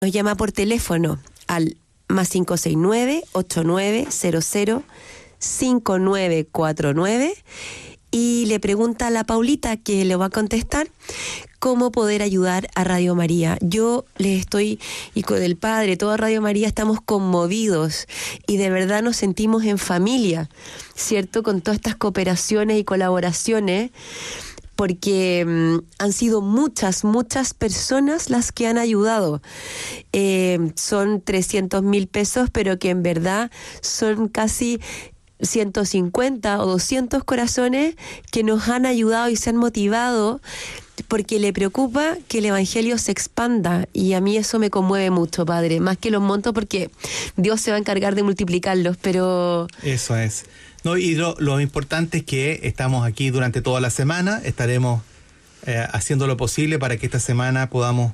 Nos llama por teléfono al +569 8900 5949 y le pregunta a la Paulita, que le va a contestar, cómo poder ayudar a Radio María. Yo les estoy, y con el padre, toda Radio María, estamos conmovidos y de verdad nos sentimos en familia, ¿cierto? Con todas estas cooperaciones y colaboraciones, porque han sido muchas personas las que han ayudado. Son 300.000 pesos, pero que en verdad son casi 150 o 200 corazones que nos han ayudado y se han motivado porque le preocupa que el Evangelio se expanda, y a mí eso me conmueve mucho, padre, más que los montos, porque Dios se va a encargar de multiplicarlos, pero... Eso es. No, y lo importante es que estamos aquí durante toda la semana, estaremos haciendo lo posible para que esta semana podamos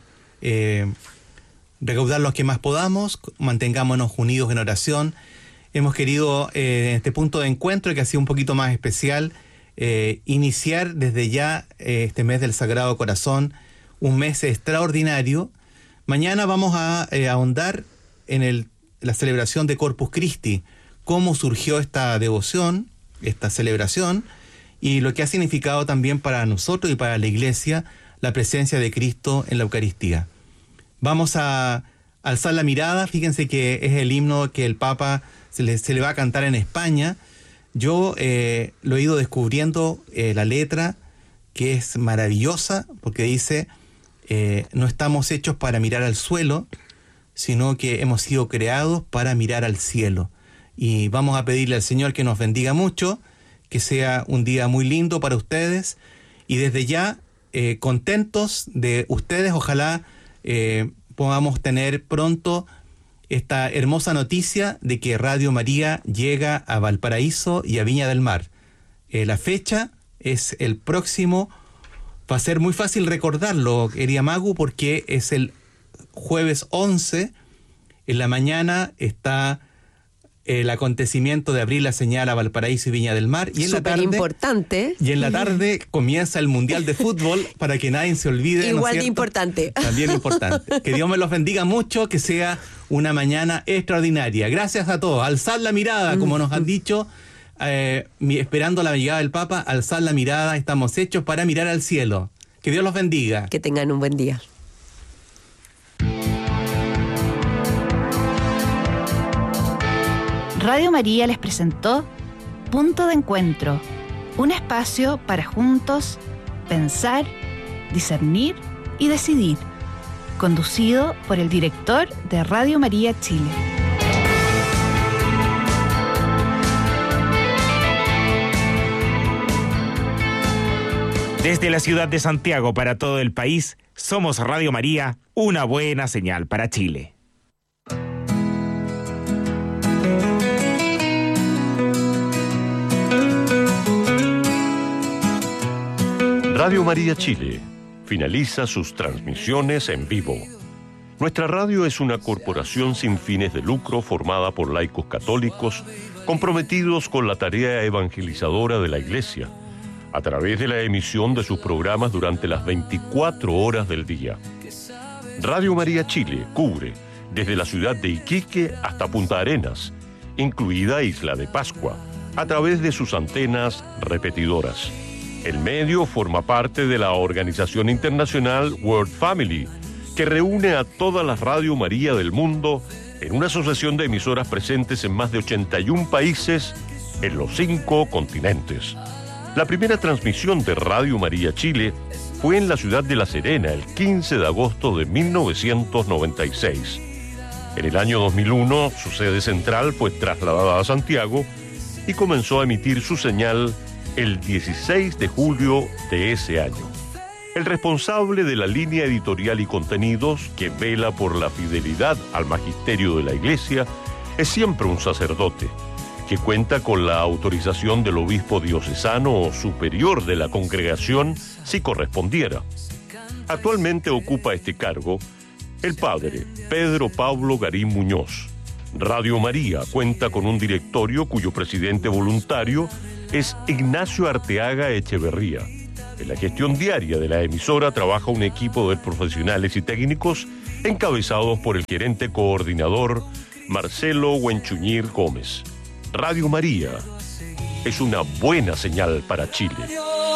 recaudar los que más podamos, mantengámonos unidos en oración. Hemos querido, en este punto de encuentro, que ha sido un poquito más especial, iniciar desde ya este mes del Sagrado Corazón, un mes extraordinario. Mañana vamos a ahondar en la celebración de Corpus Christi, cómo surgió esta devoción, esta celebración, y lo que ha significado también para nosotros y para la Iglesia la presencia de Cristo en la Eucaristía. Vamos a alzar la mirada. Fíjense que es el himno que el Papa se le va a cantar en España. Yo lo he ido descubriendo, la letra, que es maravillosa, porque dice, no estamos hechos para mirar al suelo, sino que hemos sido creados para mirar al cielo. Y vamos a pedirle al Señor que nos bendiga mucho, que sea un día muy lindo para ustedes, y desde ya, contentos de ustedes. Ojalá podamos tener pronto esta hermosa noticia de que Radio María llega a Valparaíso y a Viña del Mar. La fecha es el próximo, va a ser muy fácil recordarlo, querida Magu, porque es el jueves 11, en la mañana está el acontecimiento de abrir la señal a Valparaíso y Viña del Mar, y en la tarde, importante. Y en la tarde comienza el Mundial de Fútbol, para que nadie se olvide. Igual ¿no es de importante. También importante. Que Dios me los bendiga mucho, que sea una mañana extraordinaria. Gracias a todos. Alzad la mirada, como nos han dicho, esperando la llegada del Papa. Alzad la mirada, estamos hechos para mirar al cielo. Que Dios los bendiga. Que tengan un buen día. Radio María les presentó Punto de Encuentro, un espacio para juntos pensar, discernir y decidir, conducido por el director de Radio María Chile. Desde la ciudad de Santiago para todo el país, somos Radio María, una buena señal para Chile. Radio María Chile finaliza sus transmisiones en vivo. Nuestra radio es una corporación sin fines de lucro formada por laicos católicos comprometidos con la tarea evangelizadora de la Iglesia, a través de la emisión de sus programas durante las 24 horas del día. Radio María Chile cubre desde la ciudad de Iquique hasta Punta Arenas, incluida Isla de Pascua, a través de sus antenas repetidoras. El medio forma parte de la organización internacional World Family, que reúne a todas las Radio María del mundo en una asociación de emisoras presentes en más de 81 países en los 5 continentes. La primera transmisión de Radio María Chile fue en la ciudad de La Serena el 15 de agosto de 1996. En el año 2001, su sede central fue trasladada a Santiago y comenzó a emitir su señal el 16 de julio de ese año. El responsable de la línea editorial y contenidos, que vela por la fidelidad al magisterio de la Iglesia, es siempre un sacerdote, que cuenta con la autorización del obispo diocesano o superior de la congregación, si correspondiera. Actualmente ocupa este cargo el padre Pedro Pablo Garín Muñoz. Radio María cuenta con un directorio cuyo presidente voluntario es Ignacio Arteaga Echeverría. En la gestión diaria de la emisora trabaja un equipo de profesionales y técnicos encabezados por el gerente coordinador Marcelo Huenchuñir Gómez. Radio María es una buena señal para Chile.